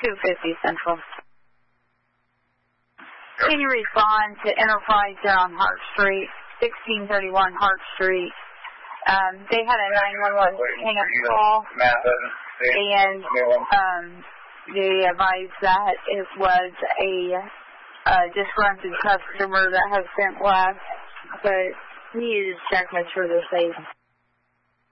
250 Central. Can you respond to Enterprise there on Hart Street, 1631 Hart Street? They had a 911 hang-up call, and they advised that it was a disgruntled customer that has sent last, but we need to check, make sure they're safe.